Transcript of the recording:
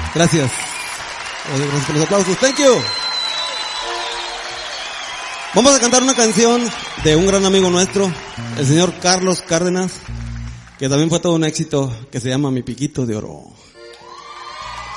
Gracias. Gracias por los aplausos. Thank you. Vamos a cantar una canción de un gran amigo nuestro, el señor Carlos Cárdenas, que también fue todo un éxito, que se llama Mi Piquito de Oro.